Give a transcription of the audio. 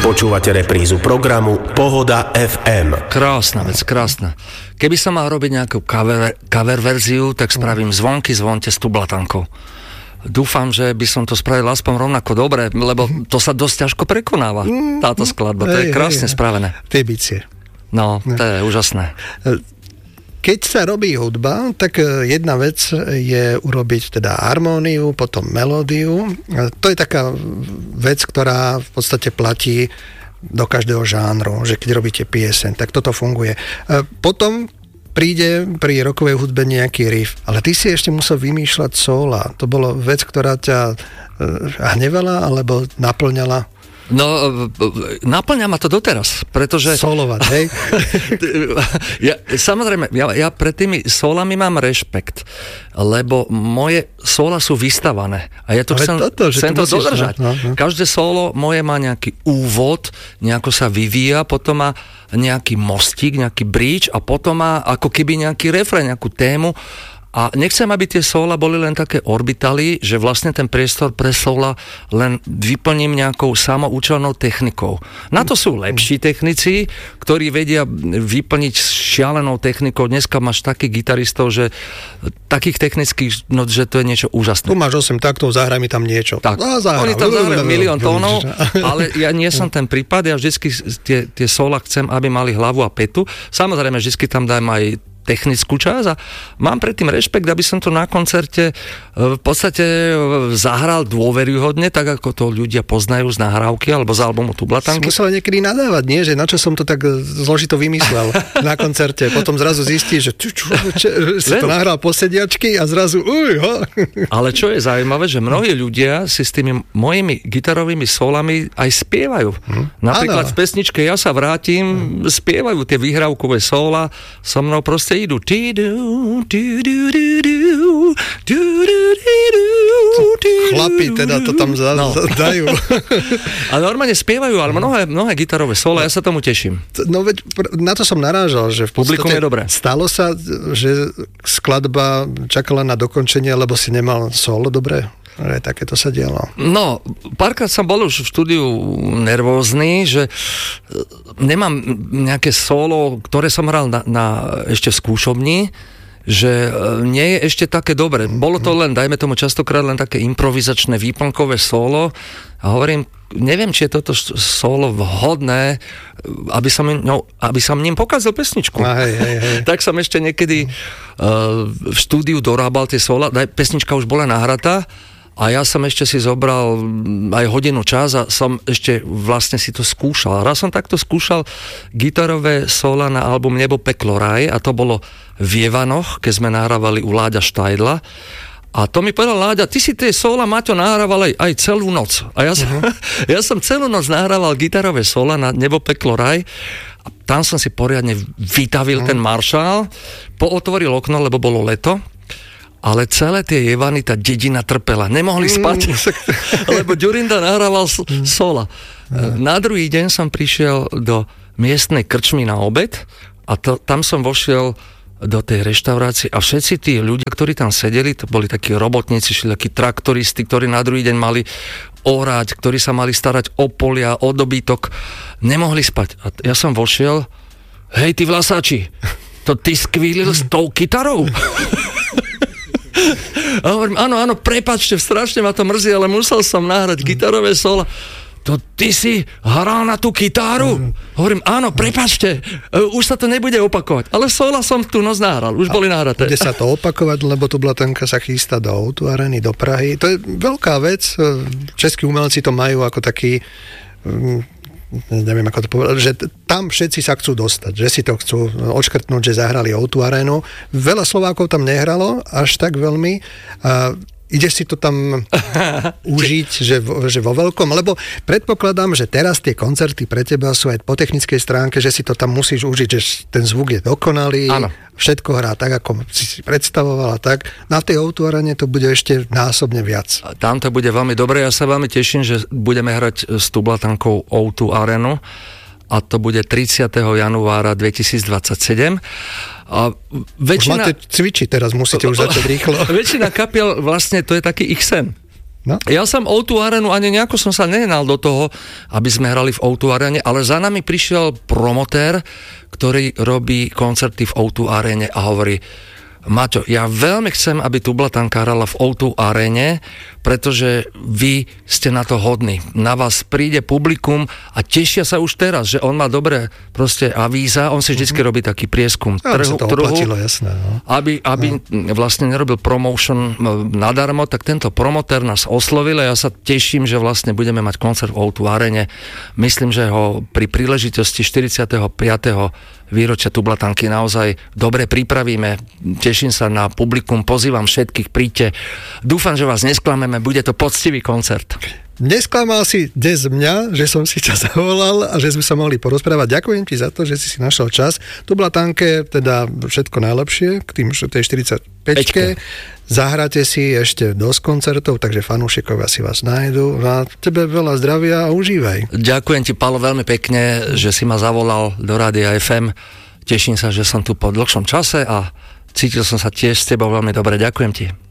Počúvate reprízu programu Pohoda FM. Krásna vec, krásna. Keby som mal robiť nejakú cover verziu, tak spravím Zvonky zvonte s tublatankou. Dúfam, že by som to spravil aspoň rovnako dobre, lebo to sa dosť ťažko prekonáva, táto skladba. To je krásne spravené. Tie bicie. No, to je úžasné. Keď sa robí hudba, tak jedna vec je urobiť teda harmóniu, potom melódiu. To je taká vec, ktorá v podstate platí do každého žánru, že keď robíte pieseň, tak toto funguje. Potom príde pri rockovej hudbe nejaký riff, ale ty si ešte musel vymýšľať sóla. To bolo vec, ktorá ťa hnevala alebo naplňala? No, naplňa ma to doteraz, pretože... Solovať, hej? Samozrejme, ja pred tými solami mám rešpekt, lebo moje sola sú vystavané a ja to chcem to dodržať. No. Každé solo moje má nejaký úvod, nejako sa vyvíja, potom má nejaký mostík, nejaký bridge a potom má ako keby nejaký refrén, nejakú tému. A nechcem, aby tie sóla boli len také orbitaly, že vlastne ten priestor pre sóla len vyplním nejakou samoučelnou technikou. Na to sú lepší technici, ktorí vedia vyplniť šialenou technikou. Dneska máš takých gitaristov, že takých technických, no, že to je niečo úžasné. Tu máš 8 taktov, zahraj mi tam niečo. Tak, oni tam zahrajú milión tónov, ale ja nie som ten prípad, ja vždycky tie sóla chcem, aby mali hlavu a petu. Samozrejme, vždycky tam dám aj technickú časť a mám predtým rešpekt, aby som to na koncerte v podstate zahral dôveryhodne, tak ako to ľudia poznajú z nahrávky alebo z albumu Tublatanky. Si musel niekedy nadávať, nie? Že na čo som to tak zložito vymyslel na koncerte. Potom zrazu zistíš, že si to nahral po sediačky a zrazu Ale čo je zaujímavé, že mnohí ľudia si s tými mojimi gitarovými solami aj spievajú. Napríklad v pesničke Ja sa vrátim spievajú tie vyhrávkové sola, so mnou proste idú. Chlapi teda to tam dajú. A normálne spievajú, ale mnohé gitarové solo, ja sa tomu teším. No veď, na to som narážal, že v publikum je dobré. Stalo sa, že skladba čakala na dokončenie, lebo si nemal solo dobré? Aj takéto sa dialo. No, párkrát som bol už v štúdiu nervózny, že nemám nejaké solo, ktoré som hral ešte v skúšobni, že nie je ešte také dobre. Bolo to len, dajme tomu častokrát len také improvizačné výplnkové solo a hovorím, neviem, či je toto solo vhodné, aby som ním pokazil pesničku. Hej. Tak som ešte niekedy v štúdiu dorábal tie sola, pesnička už bola nahratá, a ja som ešte si zobral aj hodinu čas a som ešte vlastne si to skúšal. Raz som takto skúšal gitarové sola na album Nebo, peklo, raj a to bolo v Jevanoch, keď sme nahrávali u Láďa Štajdla. A to mi povedal Láďa, ty si tie sola, Maťo, nahrával aj celú noc. A ja som celú noc nahrával gitarové sola na Nebo, peklo, raj a tam som si poriadne vytavil ten maršál, pootvoril okno, lebo bolo leto. Ale celé tie Jevany, tá dedina trpela. Nemohli spať, lebo Ďurinda nahrával sola. Na druhý deň som prišiel do miestnej krčmy na obed a tam som vošiel do tej reštaurácie a všetci tí ľudia, ktorí tam sedeli, to boli takí robotníci, takí traktoristi, ktorí na druhý deň mali orať, ktorí sa mali starať o polia, o dobytok, nemohli spať. A ja som vošiel, hej, ty Vlasáči, to ty skvílil s tou kytarou? A hovorím, áno, prepáčte, strašne ma to mrzí, ale musel som nahrať gitarové sola. To ty si hral na tú gitaru? Hovorím, áno, prepáčte, už sa to nebude opakovať. Ale sola som tú noc nahral, už boli nahraté. Bude sa to opakovať, lebo Tublatanka sa chystá do O2 Areny, do Prahy. To je veľká vec. Českí umelci to majú ako taký... neviem, ako to povedať, že tam všetci sa chcú dostať, že si to chcú odškrtnúť, že zahrali O2 Arenu. Veľa Slovákov tam nehralo, až tak veľmi. Ideš si to tam užiť, že vo veľkom, lebo predpokladám, že teraz tie koncerty pre teba sú aj po technickej stránke, že si to tam musíš užiť, že ten zvuk je dokonalý, áno. Všetko hrá tak, ako si predstavoval a tak. Na tej O2 Arene to bude ešte násobne viac. Tam to bude veľmi dobre, ja sa veľmi teším, že budeme hrať s Tublatankou O2 Arenu a to bude 30. januára 2027. A väčšina... Už máte cvičiť teraz, musíte už začať rýchlo. Väčšina kapiel, vlastne to je taký ich sen. No? Ja som O2 Arenu, ani nejako som sa nehnal do toho, aby sme hrali v O2 Arene, ale za nami prišiel promotér, ktorý robí koncerty v O2 Arene a hovorí: Maťo, ja veľmi chcem, aby Tublatanka hrala v O2 Arene, pretože vy ste na to hodní. Na vás príde publikum a tešia sa už teraz, že on má dobré proste avíza, on si vždycky robí taký prieskum trhu, jasné, no. aby vlastne nerobil promotion nadarmo, tak tento promotér nás oslovil a ja sa teším, že vlastne budeme mať koncert v O2 Arene. Myslím, že ho pri príležitosti 45. výročia Tublatanky naozaj dobre pripravíme. Teším sa na publikum, pozývam všetkých, príďte. Dúfam, že vás nesklameme, bude to poctivý koncert. Nesklamal si dnes mňa, že som si ťa zavolal a že sme sa mohli porozprávať. Ďakujem ti za to, že si našiel čas. Tublatanke teda všetko najlepšie k tým tej 45-ke. Zahráte si ešte dosť koncertov, takže fanúšikovia si vás nájdu. A tebe veľa zdravia a užívaj. Ďakujem ti, Paolo, veľmi pekne, že si ma zavolal do Rádia FM. Teším sa, že som tu po dlhšom čase a cítil som sa tiež s tebou veľmi dobre. Ďakujem ti.